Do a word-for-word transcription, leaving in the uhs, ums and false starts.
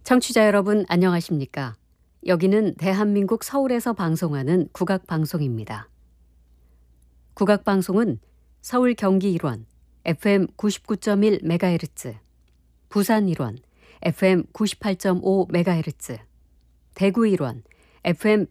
청취자 여러분 안녕하십니까? 여기는 대한민국 서울에서 방송하는 국악방송입니다. 국악방송은 서울 경기 일원 에프엠 구십구 점 일 메가헤르츠, 부산 일원 에프엠 구십팔 점 오 메가헤르츠, 대구 일원 에프엠